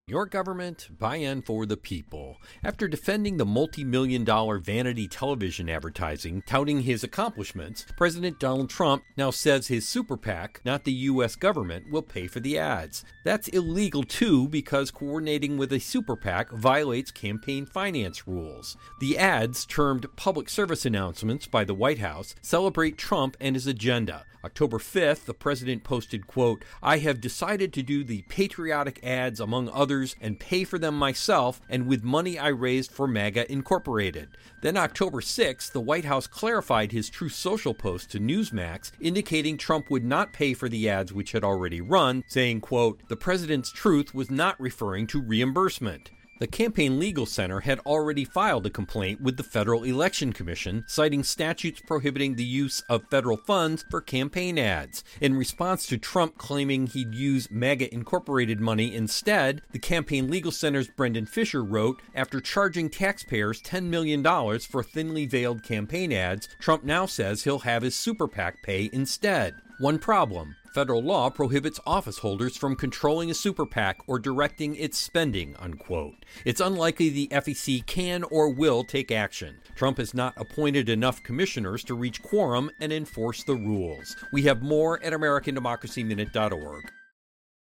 Your government, by and for the people. After defending the multi-million-dollar vanity television advertising touting his accomplishments, President Donald Trump now says his super PAC, not the U.S. government, will pay for the ads. That's illegal too, because coordinating with a super PAC violates campaign finance rules. The ads, termed public service announcements by the White House, celebrate Trump and his agenda. October 5th, the president posted, quote, "I have decided to do the patriotic ads among others and pay for them myself and with money I raised for MAGA Incorporated." Then October 6th, the White House clarified his Truth Social post to Newsmax, indicating Trump would not pay for the ads which had already run, saying, quote, "The president's truth was not referring to reimbursement." The Campaign Legal Center had already filed a complaint with the Federal Election Commission, citing statutes prohibiting the use of federal funds for campaign ads. In response to Trump claiming he'd use MAGA Incorporated money instead, the Campaign Legal Center's Brendan Fisher wrote, "After charging taxpayers $10 million for thinly veiled campaign ads, Trump now says he'll have his super PAC pay instead. One problem. Federal law prohibits office holders from controlling a super PAC or directing its spending," unquote. It's unlikely the FEC can or will take action. Trump has not appointed enough commissioners to reach quorum and enforce the rules. We have more at AmericanDemocracyMinute.org.